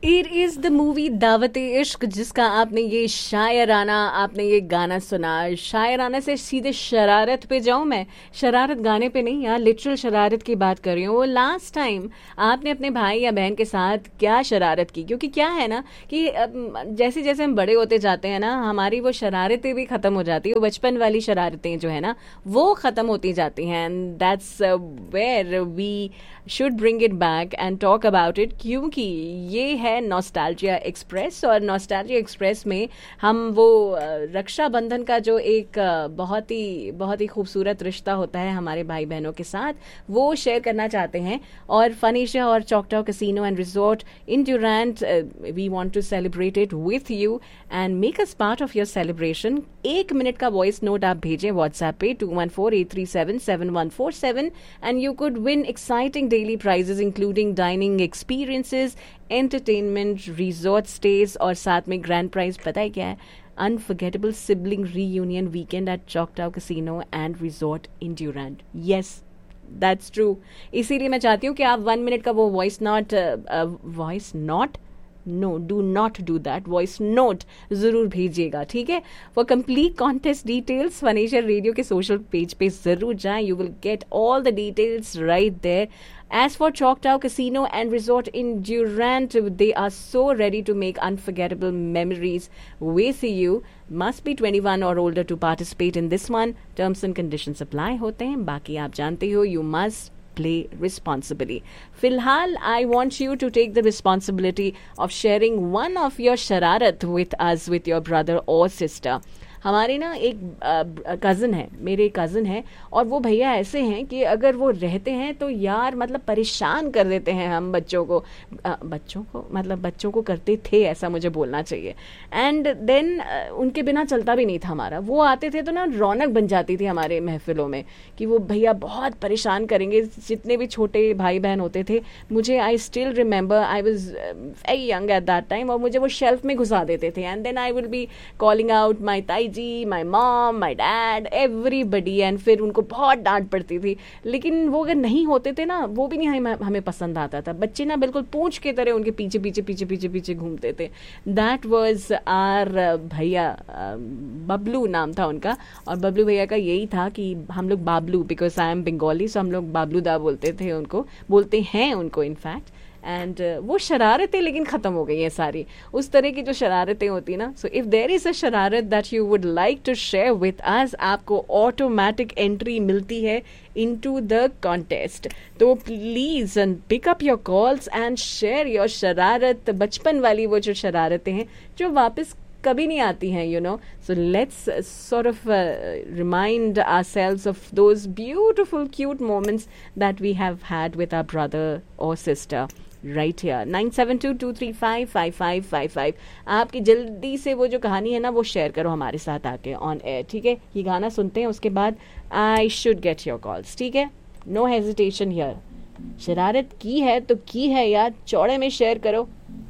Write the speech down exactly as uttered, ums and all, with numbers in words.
It is the movie दावते इश्क, जिसका आपने ये शायराना आपने ये गाना सुना। शायराना से सीधे शरारत पे जाऊं मैं, शरारत गाने पे नहीं, यार लिटरल शरारत की बात कर रही हूँ। वो लास्ट टाइम आपने अपने भाई या बहन के साथ क्या शरारत की? क्योंकि क्या है ना कि जैसे जैसे हम बड़े होते जाते हैं ना, हमारी वो शरारतें भी खत्म हो जाती है, वो बचपन वाली शरारतें जो है ना वो खत्म होती जाती हैं। And that's where we should bring it back and talk about it, क्योंकि ये है नॉस्टैल्जिया एक्सप्रेस। और नॉस्टैल्जिया एक्सप्रेस में हम वो रक्षाबंधन का जो एक बहुत ही बहुत ही खूबसूरत रिश्ता होता है हमारे भाई बहनों के साथ, वो शेयर करना चाहते हैं। और फनीशा और चॉकटाऊ casino and resort in ड्यूरैंट, we want to celebrate it with you and make us part of your celebration. एक मिनट का वॉइस नोट आप भेजें व्हाट्सएप पे to one four eight three seven seven one four seven and you could win exciting daily prices including dining experiences, entertainment, resort stage और साथ में grand prize पता है क्या है? Unforgettable sibling reunion weekend at चॉकटाऊ casino and resort in ड्यूरैंट। Yes, that's true. इसीलिए मैं चाहती हूँ कि आप वन मिनट का वो voice not voice not know do not do that voice note जरूर भेजिएगा, ठीक है? For complete contest details फनीशा radio के सोशल पेज पे जरूर जाएं, you will get all the details right there. As for Choctaw Casino and Resort in Durant, they are so ready to make unforgettable memories with you. Must be twenty-one or older to participate in this one. Terms and conditions apply होते हैं, बाकी आप जानते हो. You must play responsibly. फिलहाल, I want you to take the responsibility of sharing one of your shararat with us, with your brother or sister. हमारे ना एक कज़न है, मेरे कज़न है, और वो भैया ऐसे हैं कि अगर वो रहते हैं तो यार मतलब परेशान कर देते हैं हम बच्चों को आ, बच्चों को मतलब बच्चों को करते थे, ऐसा मुझे बोलना चाहिए. एंड देन उनके बिना चलता भी नहीं था हमारा. वो आते थे तो ना रौनक बन जाती थी हमारे महफिलों में कि वो भैया बहुत परेशान करेंगे. जितने भी छोटे भाई बहन होते थे, मुझे I still remember, I was very young at that time, और मुझे वो शेल्फ में घुसा देते थे. And then I will be calling out my ताई जी, my mom, my dad, everybody. And फिर उनको बहुत डांट पड़ती थी. लेकिन वो अगर नहीं होते थे ना, वो भी नहीं हमें हमें पसंद आता था. बच्चे ना बिल्कुल पूंछ की तरह उनके पीछे पीछे पीछे पीछे पीछे घूमते थे. दैट वॉज आर भैया, बबलू नाम था उनका. और बबलू भैया का यही था कि हम लोग Bablu, because I am Bengali, सो हम लोग बाबलू दा बोलते थे उनको, बोलते हैं उनको इनफैक्ट. एंड uh, वो शरारतें लेकिन ख़त्म हो गई हैं सारी, उस तरह की जो शरारतें होती ना. So if there is a शरारत that you would like to share with us, आपको ऑटोमेटिक एंट्री मिलती है इनटू द कॉन्टेस्ट. तो please pick up your calls and share your शरारत, बचपन वाली वो जो शरारतें हैं जो वापस कभी नहीं आती हैं, you know. So let's sort of remind ourselves of those beautiful cute moments that we have had with our brother और sister right here. Nine seven to to three five five five five five. आपकी जल्दी से वो जो कहानी है ना वो शेयर करो हमारे साथ आके ऑन एयर, ठीक है? ये गाना सुनते हैं, उसके बाद I should get your calls, ठीक है? No hesitation here. शरारत की है तो की है यार, चौड़े में शेयर करो.